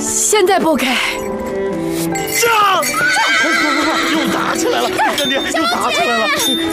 现在不给。 这，快快快，又打起来了！干爹，又打起来了！